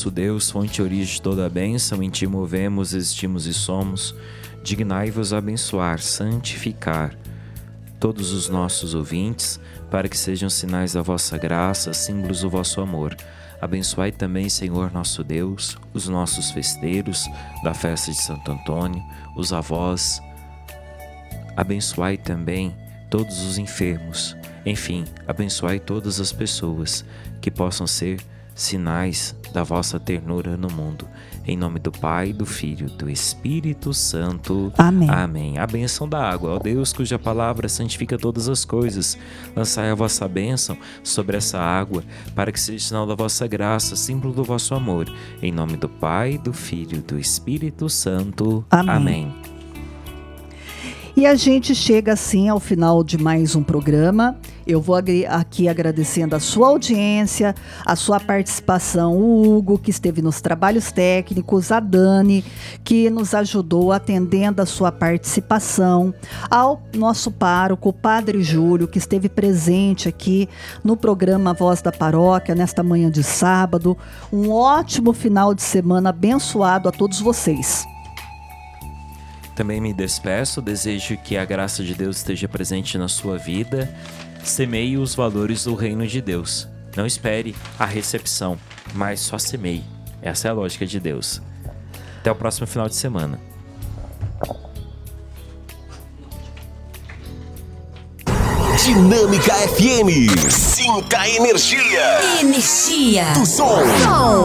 nosso Deus, fonte e origem de toda a bênção, em ti movemos, existimos e somos. Dignai-vos abençoar, santificar todos os nossos ouvintes, para que sejam sinais da vossa graça, símbolos do vosso amor. Abençoai também, Senhor nosso Deus, os nossos festeiros da festa de Santo Antônio, os avós. Abençoai também todos os enfermos. Enfim, abençoai todas as pessoas que possam ser sinais da vossa ternura no mundo. Em nome do Pai, do Filho, do Espírito Santo. Amém. Amém. A bênção da água. Ó Deus, cuja palavra santifica todas as coisas, lançai a vossa bênção sobre essa água, para que seja sinal da vossa graça, símbolo do vosso amor. Em nome do Pai, do Filho, do Espírito Santo. Amém. Amém. E a gente chega assim ao final de mais um programa. Eu vou aqui agradecendo a sua audiência, a sua participação, o Hugo, que esteve nos trabalhos técnicos, a Dani, que nos ajudou atendendo a sua participação, ao nosso pároco, o Padre Júlio, que esteve presente aqui no programa Voz da Paróquia, nesta manhã de sábado. Um ótimo final de semana abençoado a todos vocês. Também me despeço, desejo que a graça de Deus esteja presente na sua vida. Semeie os valores do reino de Deus. Não espere a recepção, mas só semeie. Essa é a lógica de Deus. Até o próximo final de semana. Dinâmica FM. Sinta a energia. Energia Do som.